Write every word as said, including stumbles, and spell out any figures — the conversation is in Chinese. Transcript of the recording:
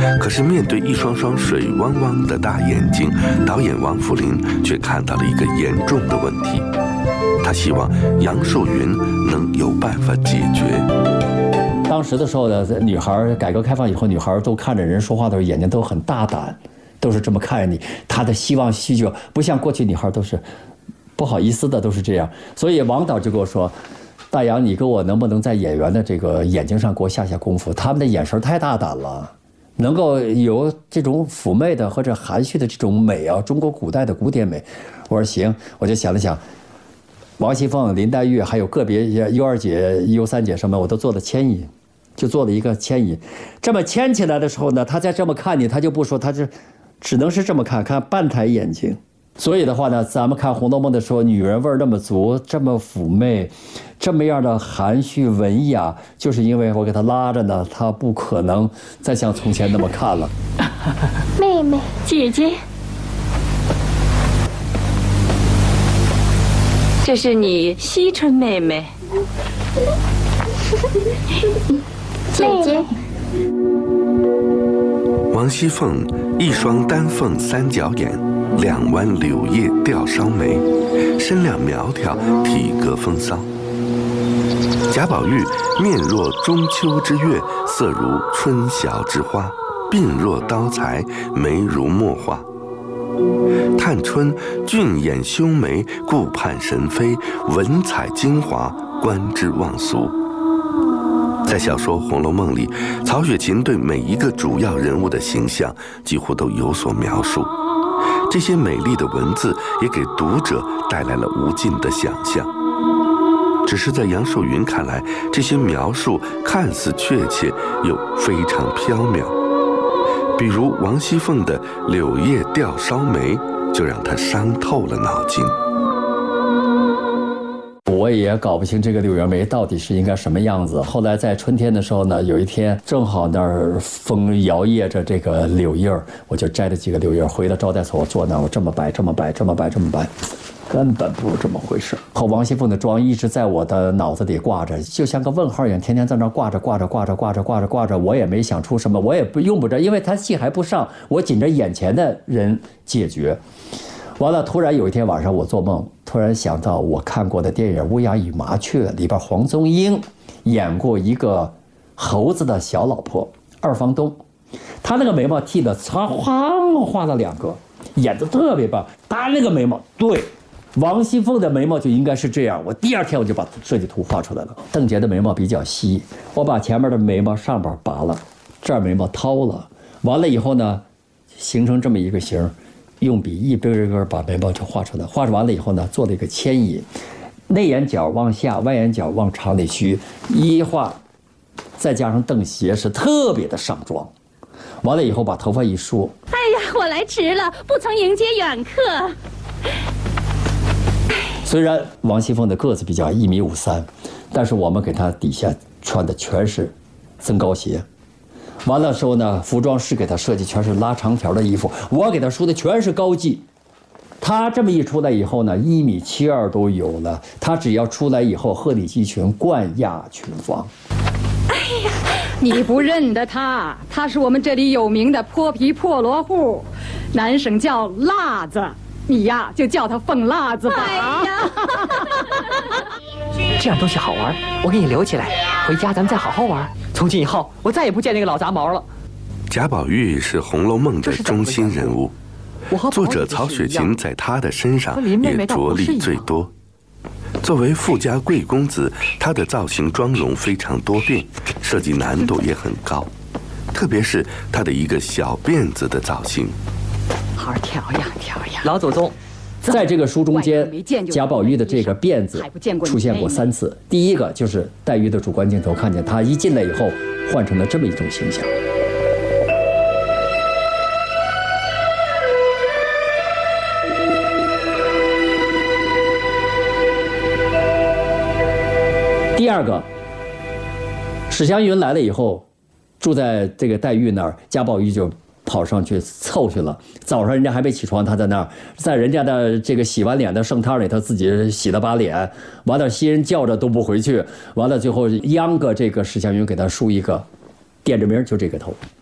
可是面对一双双水汪汪的大眼睛，导演王扶林却看到了一个严重的问题。他希望杨树云能有办法解决。 当时的时候呢，女孩改革开放以后，女孩都看着人说话的时候眼睛都很大胆，都是这么看着你。她的希望需求不像过去女孩都是不好意思的，都是这样。所以王导就跟我说：“大杨，你给我能不能在演员的这个眼睛上给我下下功夫？他们的眼神太大胆了。”能够有这种妩媚的或者含蓄的这种美啊，中国古代的古典美。我说行，我就想了想，王熙凤、林黛玉还有个别尤二姐、尤三姐什么，我都做了牵引，就做了一个牵引。这么牵起来的时候呢，他再这么看你，他就不说，他就只能是这么看，看半抬眼睛。所以的话呢，咱们看《红楼梦》的时候，女人味儿那么足，这么妩媚，这么样的含蓄文雅，就是因为我给她拉着呢，她不可能再像从前那么看了。 妹妹，姐姐， 这是你惜春妹妹。 姐姐。 王熙凤一双丹凤三角眼，两弯柳叶吊梢眉，身量苗条，体格风骚。贾宝玉面若中秋之月，色如春晓之花，鬓若刀裁，眉如墨画。探春俊眼修眉，顾盼神飞，文采精华，观之忘俗。在小说《红楼梦》里，曹雪芹对每一个主要人物的形象几乎都有所描述，这些美丽的文字也给读者带来了无尽的想象。只是在杨树云看来，这些描述看似确切，又非常缥缈。比如王熙凤的柳叶吊梢眉，就让他伤透了脑筋。 我也搞不清这个柳叶眉到底是应该什么样子。后来在春天的时候呢，有一天正好那儿风摇曳着这个柳叶，我就摘了几个柳叶回到招待所，我坐那儿，我这么摆，这么摆，这么摆，这么摆，根本不是这么回事。和王熙凤的妆一直在我的脑子里挂着，就像个问号一样，天天在那儿挂着挂着挂着挂着挂着挂着，我也没想出什么，我也不用不着，因为他戏还不上，我紧着眼前的人解决。完了，突然有一天晚上我做梦，突然想到我看过的电影《乌鸦与麻雀》里边，黄宗英演过一个猴子的小老婆二房东，他那个眉毛剃的擦晃画了两个，演得特别棒。他那个眉毛对王熙凤的眉毛就应该是这样，我第二天我就把设计图画出来了。邓婕的眉毛比较稀，我把前面的眉毛上边拔了，这儿眉毛掏了，完了以后呢，形成这么一个形，用笔一根一根把眉毛就画出来，画完了以后呢，做了一个牵引，内眼角往下，外眼角往长里虚，一画，再加上邓婕是特别的上妆，完了以后把头发一梳。 哎呀，我来迟了，不曾迎接远客。 虽然王熙凤的个子比较一米五三，但是我们给她底下穿的全是增高鞋。完了时候呢，服装师给她设计全是拉长条的衣服，我给她梳的全是高髻。她这么一出来以后呢，一米七二都有了。她只要出来以后，鹤立鸡群，冠亚群芳。 哎呀，你不认得他，他是我们这里有名的泼皮破罗户，南省叫辣子，你呀就叫他凤辣子吧。哎呀， 这样东西好玩，我给你留起来，回家咱们再好好玩。从今以后，我再也不见那个老杂毛了。 贾宝玉是《红楼梦》的中心人物，作者曹雪芹在他的身上也着力最多。作为富家贵公子，他的造型妆容非常多变，设计难度也很高，特别是他的一个小辫子的造型。 好好调呀调呀，老祖宗。 在这个书中间，贾宝玉的这个辫子出现过三次。第一个就是黛玉的主观镜头，看见他一进来以后换成了这么一种形象。第二个，史湘云来了以后，住在这个黛玉那儿，贾宝玉就跑上去凑去了。早上人家还没起床，他在那儿，在人家的这个洗完脸的圣汤里，他自己洗了把脸，完了袭人叫着都不回去，完了最后央个这个史湘云给他梳一个，点着名就这个头。